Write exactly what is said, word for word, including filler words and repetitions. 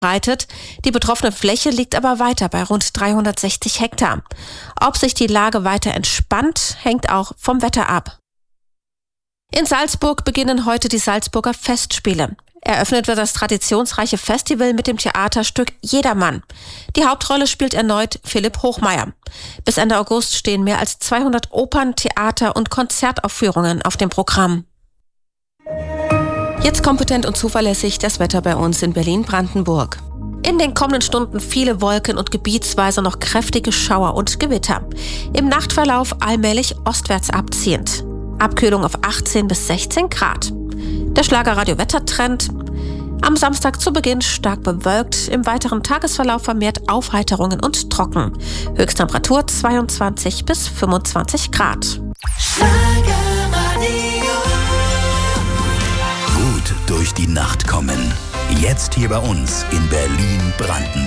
verbreitet. Die betroffene Fläche liegt aber weiter bei rund dreihundertsechzig Hektar. Ob sich die Lage weiter entspannt, hängt auch vom Wetter ab. In Salzburg beginnen heute die Salzburger Festspiele. Eröffnet wird das traditionsreiche Festival mit dem Theaterstück Jedermann. Die Hauptrolle spielt erneut Philipp Hochmeier. Bis Ende August stehen mehr als zweihundert Opern-, Theater- und Konzertaufführungen auf dem Programm. Jetzt kompetent und zuverlässig das Wetter bei uns in Berlin-Brandenburg. In den kommenden Stunden viele Wolken und gebietsweise noch kräftige Schauer und Gewitter. Im Nachtverlauf allmählich ostwärts abziehend. Abkühlung auf achtzehn bis sechzehn Grad. Der Schlagerradio-Wettertrend. Am Samstag zu Beginn stark bewölkt, im weiteren Tagesverlauf vermehrt Aufheiterungen und trocken. Höchsttemperatur zweiundzwanzig bis fünfundzwanzig Grad. Gut durch die Nacht kommen. Jetzt hier bei uns in Berlin-Brandenburg.